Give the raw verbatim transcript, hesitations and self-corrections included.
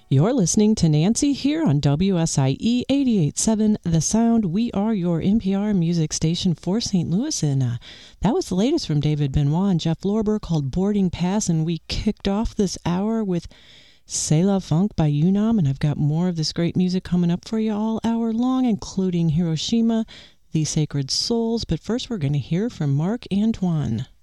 You're listening to Nancy here on W S I E eighty-eight point seven The Sound. We are your N P R music station for Saint Louis, and uh, that was the latest from David Benoit and Jeff Lorber called Boarding Pass, and we kicked off this hour with C'est La Funk by Unam, and I've got more of this great music coming up for you all hour long, including Hiroshima, The Sacred Souls, but first we're going to hear from Marc Antoine.